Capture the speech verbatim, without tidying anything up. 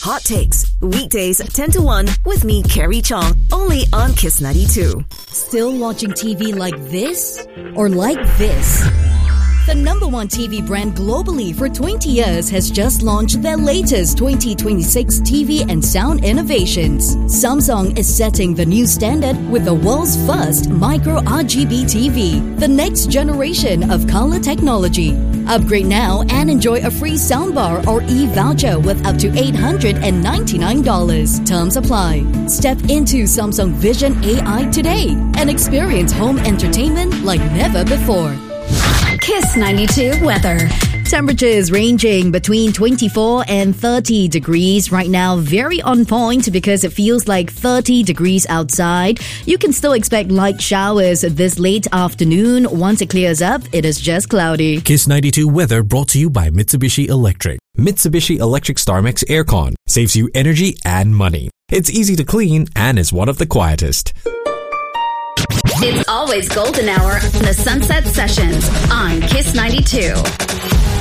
Hot Takes, weekdays ten to one with me, Carrie Chong, only on Kiss ninety-two. Still watching T V like this? Or like this? The number one T V brand globally for twenty years has just launched their latest twenty twenty-six T V and sound innovations. Samsung is setting the new standard with the world's first micro R G B T V, the next generation of color technology. Upgrade now and enjoy a free soundbar or e-voucher with up to eight hundred ninety-nine dollars. Terms apply. Step into Samsung Vision A I today and experience home entertainment like never before. Kiss ninety-two weather. Temperatures ranging between twenty-four and thirty degrees right now. Very on point because it feels like thirty degrees outside. You can still expect light showers this late afternoon. Once it clears up, it is just cloudy. Kiss ninety-two weather brought to you by Mitsubishi Electric. Mitsubishi Electric StarMix Aircon saves you energy and money. It's easy to clean and is one of the quietest. It's always golden hour on the Sunset Sessions on Kiss ninety-two.